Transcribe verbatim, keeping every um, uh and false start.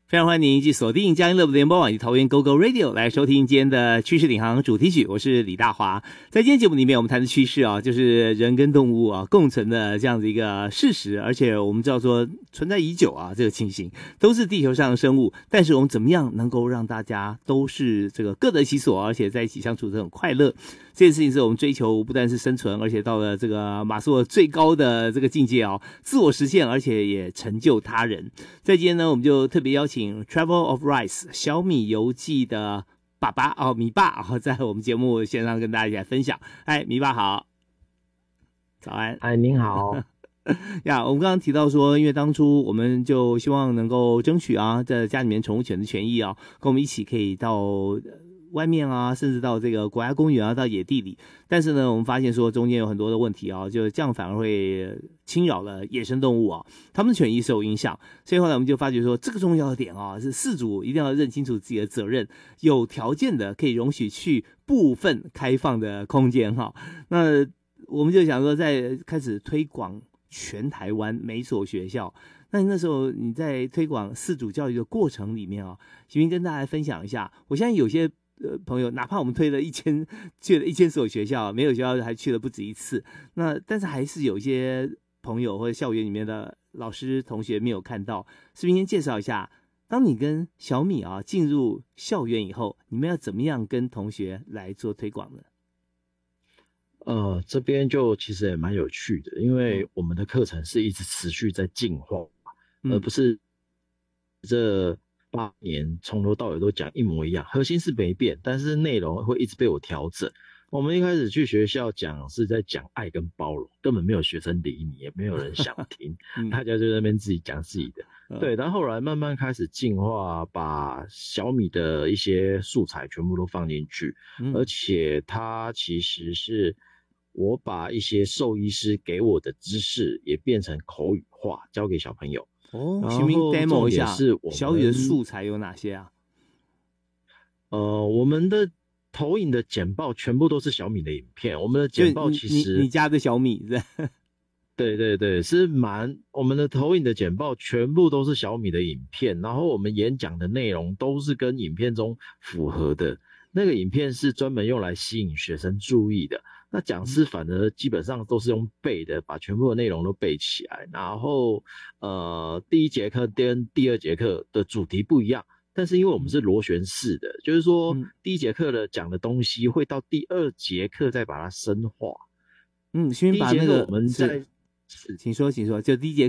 非常欢迎您继续锁定佳音乐联播网以及桃园 Go Go Radio 来收听今天的趋势领航主题曲，我是李大华。在今天节目里面，我们谈的趋势啊，就是人跟动物啊共存的这样子一个事实，而且我们知道说存在已久啊，这个情形都是地球上的生物，但是我们怎么样能够让大家都是这个各得其所，而且在一起相处得很快乐？这件事情是我们追求不但是生存，而且到了这个马斯洛最高的这个境界啊，自我实现，而且也成就他人。在今天呢，我们就特别邀请 Travel of Rice 小米游记的爸爸哦，米爸哦，在我们节目线上跟大家一起来分享。哎，米爸好，早安。 哎，您好。 呀，我们刚刚提到说，因为当初我们就希望能够争取啊，在家里面宠物犬的权益啊，跟我们一起可以到外面啊，甚至到这个国家公园啊，到野地里。但是呢，我们发现说中间有很多的问题啊，就这样反而会侵扰了野生动物啊，它们的权益受影响。所以后来我们就发觉说，这个重要的点啊，是饲主一定要认清楚自己的责任，有条件的可以容许去部分开放的空间哈。那我们就想说，在开始推广全台湾每所学校。那那时候你在推广饲主教育的过程里面啊，请跟大家分享一下。我相信有些呃朋友，哪怕我们推了一千去了一千所学校，没有学校还去了不止一次，那但是还是有一些朋友或者校园里面的老师同学没有看到。是不是先介绍一下，当你跟小米啊进入校园以后，你们要怎么样跟同学来做推广呢？ 呃，这边就其实也蛮有趣的，因为我们的课程是一直持续在进化， 嗯、 而不是这八年从头到尾都讲一模一样，核心是没变，但是内容会一直被我调整。我们一开始去学校讲是在讲爱跟包容，根本没有学生理你，也没有人想听，嗯、大家就在那边自己讲自己的。嗯、对，但后来慢慢开始进化，把小米的一些素材全部都放进去，嗯、而且它其实是我把一些兽医师给我的知识也变成口语化，教给小朋友。 哦，请您 demo 一下，小米的素材有哪些啊？ 呃，我们的投影的简报全部都是小米的影片，我们的简报其实你, 你, 你家的小米是对对对，是蛮我们的投影的简报全部都是小米的影片，然后我们演讲的内容都是跟影片中符合的。那个影片是专门用来吸引学生注意的，那讲师反而基本上都是用背的，把全部的内容都背起来。然后呃，第一节课跟第二节课的主题不一样，但是因为我们是螺旋式的，就是说第一节课的讲的东西会到第二节课再把它深化。 嗯，先把那个我们在请说请说，就第一节